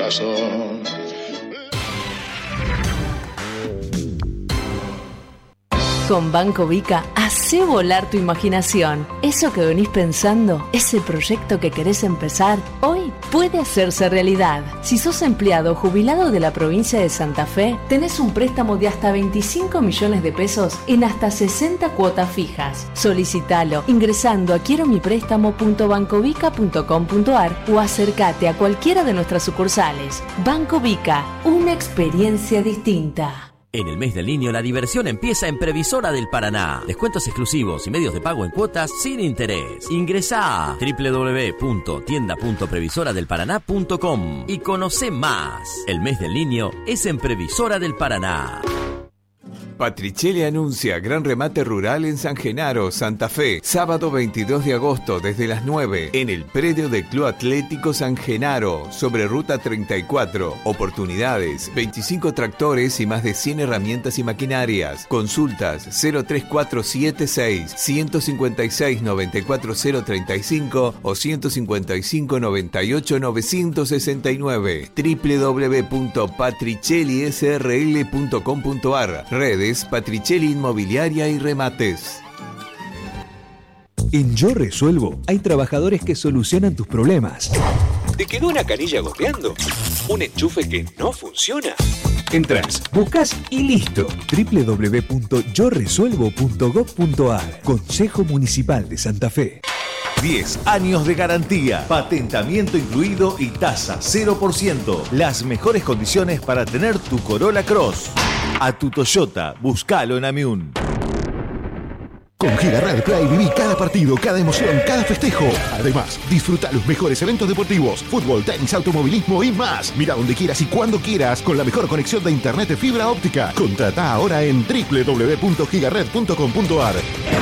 corazón. Con Banco Vica, hacé volar tu imaginación. Eso que venís pensando, ese proyecto que querés empezar, hoy puede hacerse realidad. Si sos empleado o jubilado de la provincia de Santa Fe, tenés un préstamo de hasta 25 millones de pesos en hasta 60 cuotas fijas. Solicitalo ingresando a quieromiprestamo.bancovica.com.ar o acércate a cualquiera de nuestras sucursales. Banco Vica, una experiencia distinta. En el mes del niño, la diversión empieza en Previsora del Paraná. Descuentos exclusivos y medios de pago en cuotas sin interés. Ingresá a www.tienda.previsoradelparaná.com y conocé más. El mes del niño es en Previsora del Paraná. Patricelli anuncia gran remate rural en San Genaro, Santa Fe, sábado 22 de agosto desde las 9 en el predio del Club Atlético San Genaro, sobre Ruta 34. Oportunidades, 25 tractores y más de 100 herramientas y maquinarias. Consultas 03476 156 94035 o 155 98 969. www.patricellisrl.com.ar. Redes Patricelli Inmobiliaria y Remates. En Yo Resuelvo hay trabajadores que solucionan tus problemas. ¿Te quedó una canilla goteando? ¿Un enchufe que no funciona? Entrás, buscas y listo. www.yoresuelvo.gov.ar. Consejo Municipal de Santa Fe. 10 años de garantía, patentamiento incluido y tasa 0%. Las mejores condiciones para tener tu Corolla Cross. A tu Toyota, búscalo en Amiún. Con Giga Red Play viví cada partido, cada emoción, cada festejo. Además, disfruta los mejores eventos deportivos, fútbol, tenis, automovilismo y más. Mira donde quieras y cuando quieras con la mejor conexión de internet de fibra óptica. Contrata ahora en www.gigared.com.ar.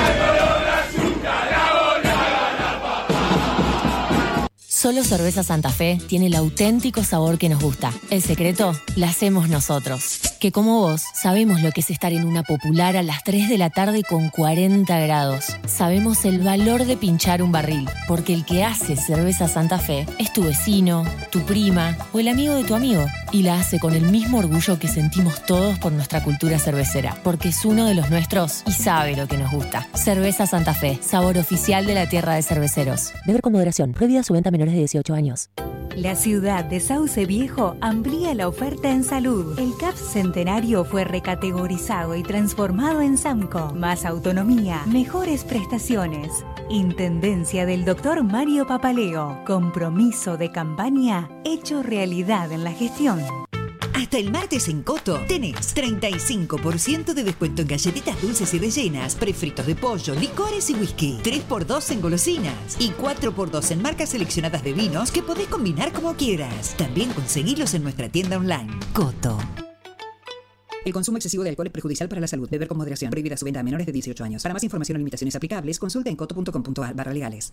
Solo Cerveza Santa Fe tiene el auténtico sabor que nos gusta. El secreto la hacemos nosotros. Que como vos, sabemos lo que es estar en una popular a las 3 de la tarde con 40 grados. Sabemos el valor de pinchar un barril, porque el que hace Cerveza Santa Fe es tu vecino, tu prima o el amigo de tu amigo. Y la hace con el mismo orgullo que sentimos todos por nuestra cultura cervecera, porque es uno de los nuestros y sabe lo que nos gusta. Cerveza Santa Fe, sabor oficial de la tierra de cerveceros. Beber con moderación. Prohibida su venta a menores de 18 años. La ciudad de Sauce Viejo amplía la oferta en salud. El CAP Centenario fue recategorizado y transformado en SAMCO. Más autonomía, mejores prestaciones. Intendencia del Dr. Mario Papaleo. Compromiso de campaña hecho realidad en la gestión. Hasta el martes en Coto tenés 35% de descuento en galletitas dulces y rellenas, prefritos de pollo, licores y whisky, 3x2 en golosinas y 4x2 en marcas seleccionadas de vinos que podés combinar como quieras. También conseguilos en nuestra tienda online. Coto. El consumo excesivo de alcohol es perjudicial para la salud. Beber con moderación. Prohibida su venta a menores de 18 años. Para más información o limitaciones aplicables, consulta en coto.com.ar/legales.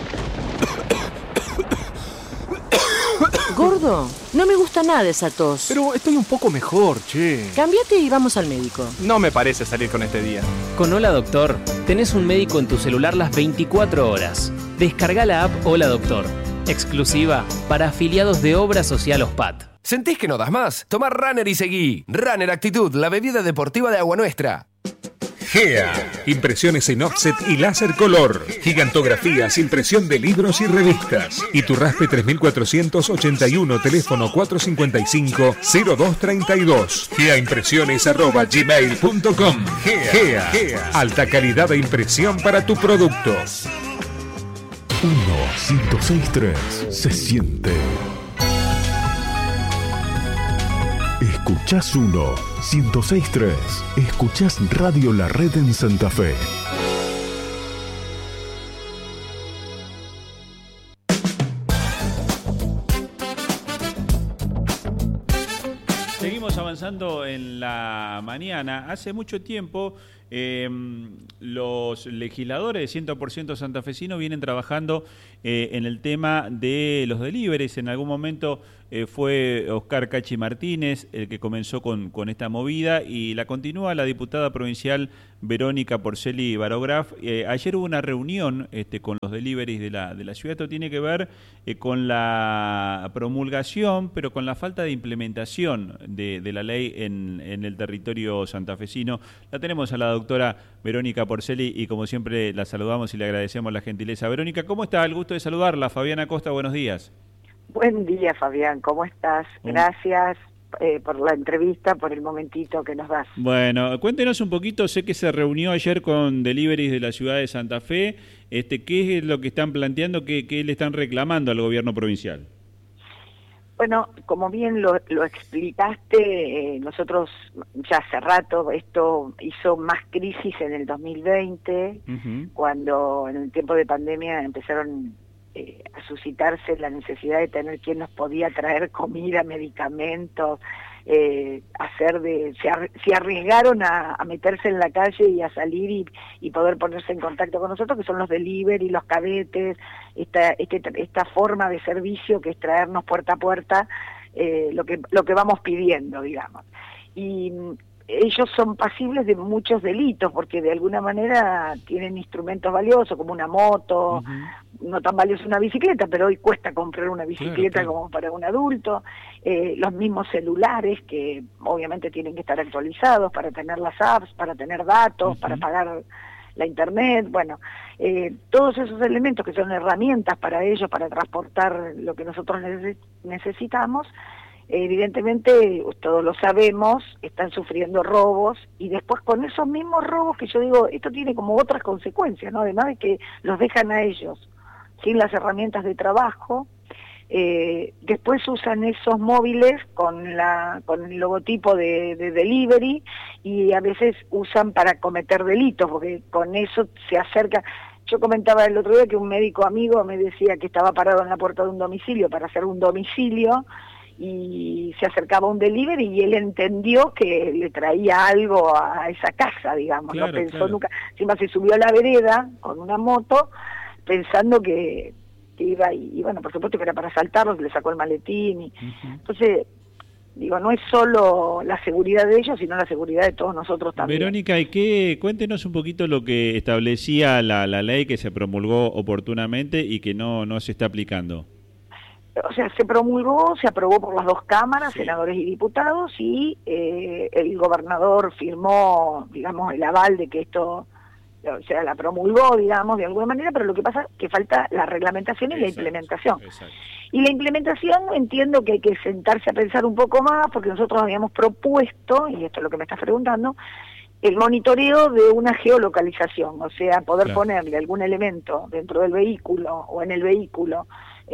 Gordo, no me gusta nada esa tos. Pero estoy un poco mejor, che. Cámbiate y vamos al médico. No me parece salir con este día. Con Hola Doctor, tenés un médico en tu celular las 24 horas. Descarga la app Hola Doctor, exclusiva para afiliados de Obra Social OSPAT. ¿Sentís que no das más? Toma Runner y seguí. Runner Actitud, la bebida deportiva de Agua Nuestra. GEA, impresiones en offset y láser color, gigantografías, impresión de libros y revistas. Iturraspe 3481, teléfono 455-0232. GEAimpresiones@gmail.com. GEA, alta calidad de impresión para tu producto. 1-106-3 se siente. Escuchás 1-106-3. Escuchás Radio La Red en Santa Fe. Seguimos avanzando en la mañana. Hace mucho tiempo los legisladores de 100% santafesino vienen trabajando en el tema de los deliveries. En algún momento fue Oscar Cachi Martínez el que comenzó con esta movida y la continúa la diputada provincial Verónica Porceli Barograf. Ayer hubo una reunión con los deliveries de la ciudad. Esto tiene que ver con la promulgación, pero con la falta de implementación de la ley en el territorio santafesino. La tenemos a la doctora Verónica Porceli y como siempre la saludamos y le agradecemos la gentileza. Verónica, ¿cómo está? El gusto de saludarla. Fabiana Costa, buenos días. Buen día, Fabián, ¿cómo estás? Gracias por la entrevista, por el momentito que nos das. Bueno, cuéntenos un poquito, sé que se reunió ayer con deliveries de la ciudad de Santa Fe, ¿qué es lo que están planteando, qué le están reclamando al gobierno provincial? Bueno, como bien lo explicaste, nosotros ya hace rato, esto hizo más crisis en el 2020, cuando en el tiempo de pandemia empezaron a suscitarse la necesidad de tener quien nos podía traer comida, medicamentos, se arriesgaron a meterse en la calle y a salir y poder ponerse en contacto con nosotros, que son los delivery, los cadetes, esta forma de servicio que es traernos puerta a puerta lo que vamos pidiendo, digamos. Y ellos son pasibles de muchos delitos porque de alguna manera tienen instrumentos valiosos como una moto, no tan valiosa una bicicleta, pero hoy cuesta comprar una bicicleta como para un adulto, los mismos celulares que obviamente tienen que estar actualizados para tener las apps, para tener datos, para pagar la internet, bueno, todos esos elementos que son herramientas para ellos, para transportar lo que nosotros necesitamos. Evidentemente, todos lo sabemos, están sufriendo robos y después con esos mismos robos que yo digo, esto tiene como otras consecuencias, ¿no? Además de que los dejan a ellos sin las herramientas de trabajo, después usan esos móviles con el logotipo de delivery y a veces usan para cometer delitos, porque con eso se acerca. Yo comentaba el otro día que un médico amigo me decía que estaba parado en la puerta de un domicilio para hacer un domicilio y se acercaba un delivery y él entendió que le traía algo a esa casa, digamos, claro, no pensó nunca, encima se subió a la vereda con una moto pensando que iba y bueno, por supuesto que era para asaltarlos, le sacó el maletín entonces digo, no es solo la seguridad de ellos, sino la seguridad de todos nosotros también. Verónica, cuéntenos un poquito lo que establecía la ley que se promulgó oportunamente y que no se está aplicando. O sea, se promulgó, se aprobó por las dos cámaras, senadores y diputados, y el gobernador firmó, digamos, el aval de que esto, o sea, la promulgó, digamos, de alguna manera, pero lo que pasa es que falta la reglamentación y la implementación. Y la implementación entiendo que hay que sentarse a pensar un poco más, porque nosotros habíamos propuesto, y esto es lo que me estás preguntando, el monitoreo de una geolocalización, o sea, poder ponerle algún elemento dentro del vehículo o en el vehículo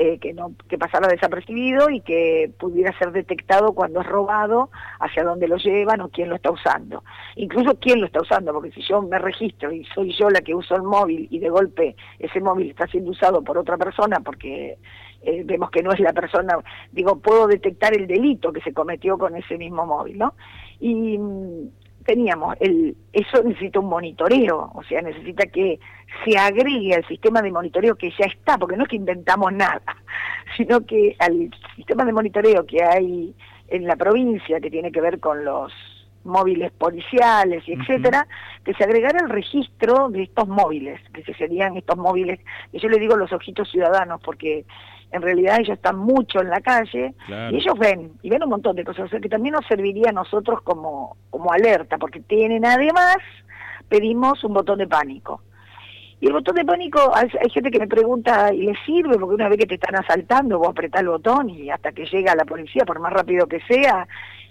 que pasara desapercibido y que pudiera ser detectado cuando es robado, hacia dónde lo llevan o quién lo está usando. Incluso quién lo está usando, porque si yo me registro y soy yo la que uso el móvil y de golpe ese móvil está siendo usado por otra persona porque vemos que no es la persona, digo, puedo detectar el delito que se cometió con ese mismo móvil, ¿no? Y teníamos, eso necesita un monitoreo, o sea, necesita que se agregue al sistema de monitoreo que ya está, porque no es que inventamos nada, sino que al sistema de monitoreo que hay en la provincia, que tiene que ver con los móviles policiales y etcétera, que se agregara el registro de estos móviles, que serían estos móviles, que yo le digo los ojitos ciudadanos, porque en realidad ellos están mucho en la calle, y ellos ven un montón de cosas, o sea que también nos serviría a nosotros como alerta, porque tienen además, pedimos un botón de pánico. Y el botón de pánico, hay gente que me pregunta, ¿y le sirve? Porque una vez que te están asaltando, vos apretás el botón y hasta que llega la policía, por más rápido que sea.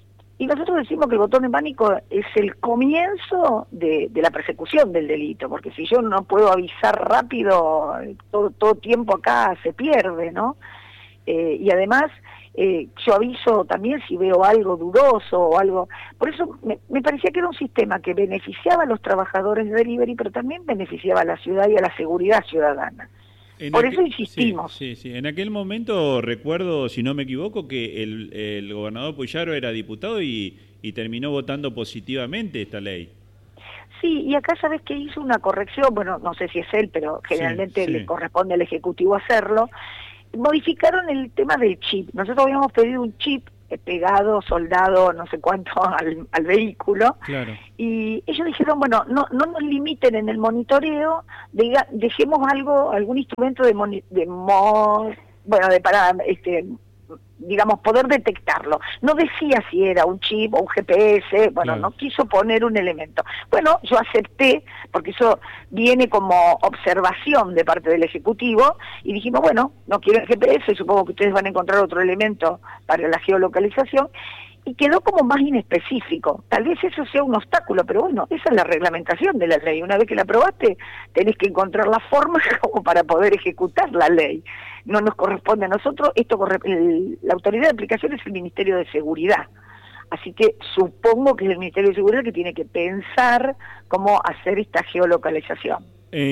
Y nosotros decimos que el botón de pánico es el comienzo de la persecución del delito, porque si yo no puedo avisar rápido, todo tiempo acá se pierde, ¿no? Y además, yo aviso también si veo algo dudoso o algo. Por eso me parecía que era un sistema que beneficiaba a los trabajadores de delivery, pero también beneficiaba a la ciudad y a la seguridad ciudadana. Por eso insistimos. Sí. En aquel momento recuerdo, si no me equivoco, que el gobernador Puyaro era diputado y terminó votando positivamente esta ley. Sí, y acá sabes que hizo una corrección, bueno, no sé si es él, pero generalmente le corresponde al Ejecutivo hacerlo. Modificaron el tema del chip. Nosotros habíamos pedido un chip pegado, soldado, no sé cuánto al vehículo. Claro. Y ellos dijeron, bueno, no nos limiten en el monitoreo, dejemos algún instrumento para digamos, poder detectarlo. No decía si era un chip o un GPS, bueno, no quiso poner un elemento. Bueno, yo acepté, porque eso viene como observación de parte del Ejecutivo, y dijimos, bueno, no quiero el GPS, supongo que ustedes van a encontrar otro elemento para la geolocalización, y quedó como más inespecífico. Tal vez eso sea un obstáculo, pero bueno, esa es la reglamentación de la ley. Una vez que la aprobaste, tenés que encontrar la forma como para poder ejecutar la ley. No nos corresponde a nosotros, la autoridad de aplicación es el Ministerio de Seguridad. Así que supongo que es el Ministerio de Seguridad que tiene que pensar cómo hacer esta geolocalización.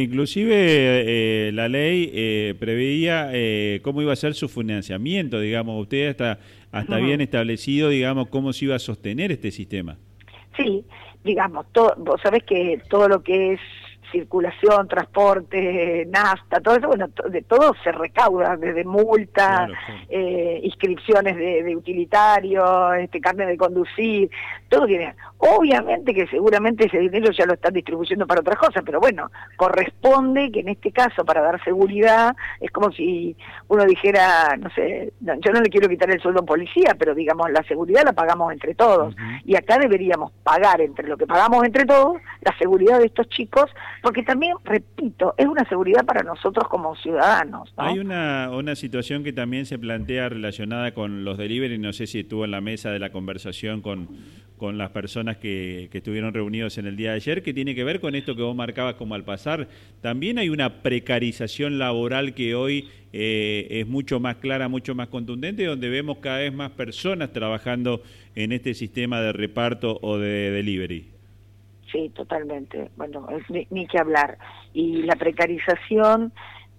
Inclusive la ley preveía cómo iba a ser su financiamiento, digamos, usted hasta bien establecido, digamos, cómo se iba a sostener este sistema. Sí, digamos, vos sabés que todo lo que es circulación, transporte, nafta, todo eso, bueno, de todo se recauda, desde multas, inscripciones de utilitario, carnet de conducir, todo tiene. Obviamente que seguramente ese dinero ya lo están distribuyendo para otras cosas, pero bueno, corresponde que en este caso, para dar seguridad, es como si uno dijera, no sé, yo no le quiero quitar el sueldo a un policía, pero digamos, la seguridad la pagamos entre todos, y acá deberíamos pagar entre lo que pagamos entre todos, la seguridad de estos chicos, porque también, repito, es una seguridad para nosotros como ciudadanos, ¿no? Hay una situación que también se plantea relacionada con los delivery, no sé si estuvo en la mesa de la conversación con las personas que estuvieron reunidos en el día de ayer, que tiene que ver con esto que vos marcabas como al pasar. También hay una precarización laboral que hoy es mucho más clara, mucho más contundente, donde vemos cada vez más personas trabajando en este sistema de reparto o de delivery. Sí, totalmente. Bueno, ni que hablar. Y la precarización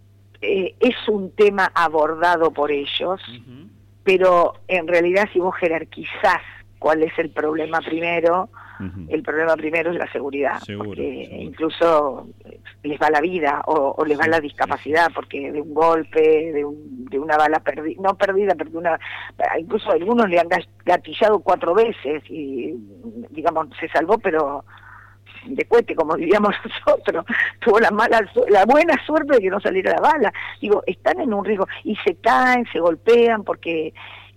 es un tema abordado por ellos, pero en realidad si vos jerarquizás cuál es el problema primero, el problema primero es la seguridad, porque incluso les va la vida o les va la discapacidad, porque de un golpe, de una bala perdida, no perdida, pero incluso algunos le han gatillado 4 veces y, digamos, se salvó, pero de cohete, como diríamos nosotros, tuvo la buena suerte de que no saliera la bala. Digo, están en un riesgo y se caen, se golpean porque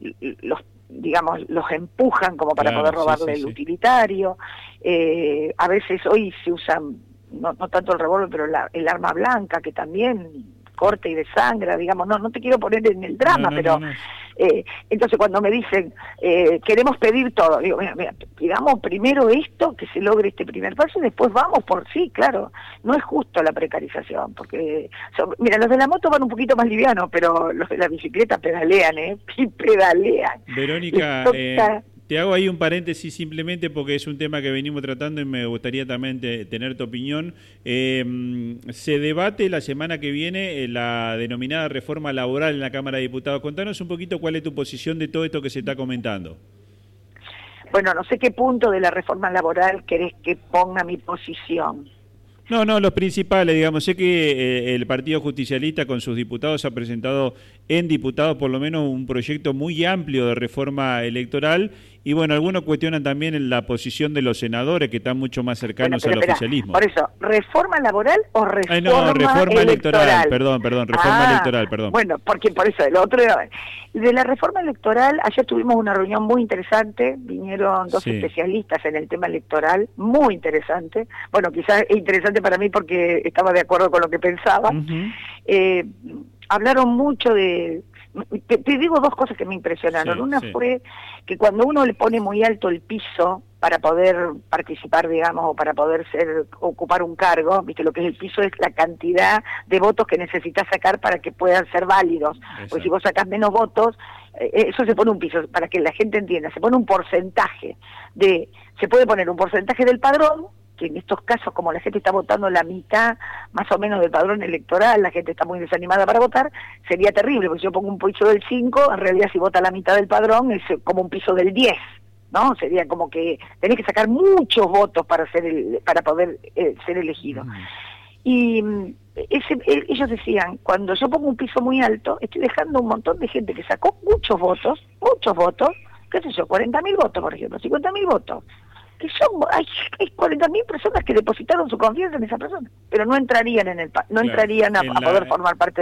los empujan como para poder robarle el utilitario. A veces hoy se usan, no tanto el revólver, pero el arma blanca, que también corta y desangra, digamos, no te quiero poner en el drama, pero entonces cuando me dicen queremos pedir todo, digo, mira, pidamos primero esto, que se logre este primer paso y después vamos por sí, claro, no es justo la precarización, porque mira, los de la moto van un poquito más livianos, pero los de la bicicleta pedalean, y pedalean. Verónica, te hago ahí un paréntesis simplemente porque es un tema que venimos tratando y me gustaría también tener tu opinión. Se debate la semana que viene la denominada reforma laboral en la Cámara de Diputados. Contanos un poquito cuál es tu posición de todo esto que se está comentando. Bueno, no sé qué punto de la reforma laboral querés que ponga mi posición. No, los principales, digamos. Sé que el Partido Justicialista con sus diputados ha presentado en diputados por lo menos un proyecto muy amplio de reforma electoral y bueno, algunos cuestionan también la posición de los senadores que están mucho más cercanos al oficialismo. Por eso, ¿reforma laboral o reforma electoral? Perdón, reforma electoral, perdón. Bueno, porque por eso, el otro de la reforma electoral, ayer tuvimos una reunión muy interesante, vinieron 2 especialistas en el tema electoral, muy interesante. Bueno, quizás es interesante para mí porque estaba de acuerdo con lo que pensaba. Hablaron mucho de... Te digo 2 cosas que me impresionaron. Una fue que cuando uno le pone muy alto el piso para poder participar, digamos, o para poder ocupar un cargo, viste, lo que es el piso es la cantidad de votos que necesitas sacar para que puedan ser válidos. Porque si vos sacás menos votos, eso se pone un piso, para que la gente entienda, se pone un porcentaje se puede poner un porcentaje del padrón, que en estos casos, como la gente está votando la mitad más o menos del padrón electoral, la gente está muy desanimada para votar, sería terrible, porque si yo pongo un piso del 5, en realidad si vota la mitad del padrón es como un piso del 10, ¿no? Sería como que tenés que sacar muchos votos para poder ser elegido. Y ellos decían, cuando yo pongo un piso muy alto, estoy dejando un montón de gente que sacó muchos votos, qué sé yo, 40.000 votos, por ejemplo, 50.000 votos, que hay 40.000 personas que depositaron su confianza en esa persona, pero no entrarían a poder formar parte